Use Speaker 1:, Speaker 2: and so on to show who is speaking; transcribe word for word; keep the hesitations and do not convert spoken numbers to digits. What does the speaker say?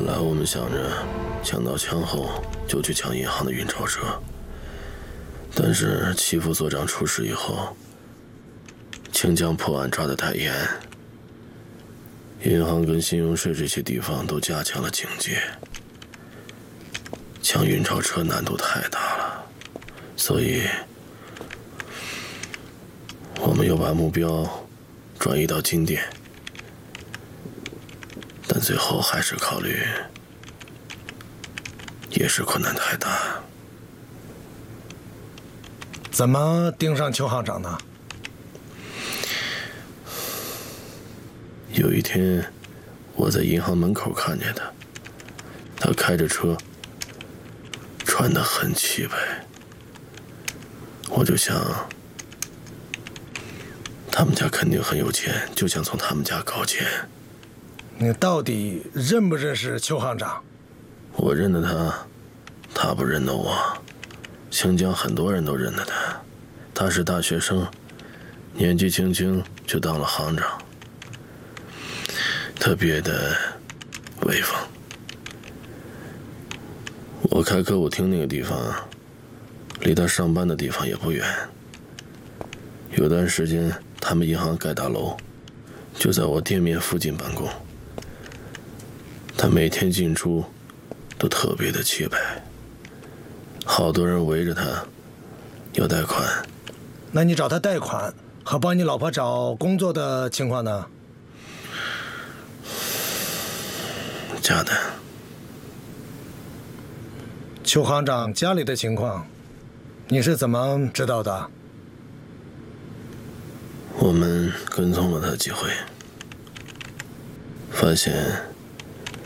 Speaker 1: 来我们想着抢到枪后就去抢银行的运钞车，但是齐副所长出事以后，清江破案抓得太严，银行跟信用税这些地方都加强了警戒，抢运钞车难度太大了，所以我们又把目标转移到金店，但最后还是考虑，也是困难太大。
Speaker 2: 怎么盯上邱行长呢？
Speaker 1: 有一天，我在银行门口看见他，他开着车，穿得很气派，我就想，他们家肯定很有钱，就想从他们家搞钱。
Speaker 2: 你到底认不认识邱行长？
Speaker 1: 我认得他，他不认得我。清江很多人都认得他，他是大学生，年纪轻轻就当了行长，特别的威风。我开歌舞厅那个地方，离他上班的地方也不远。有段时间，他们银行盖大楼，就在我店面附近办公。他每天进出都特别的气派，好多人围着他要贷款。
Speaker 2: 那你找他贷款和帮你老婆找工作的情况呢？
Speaker 1: 假的。
Speaker 2: 邱行长家里的情况，你是怎么知道的？
Speaker 1: 我们跟踪了他几回，发现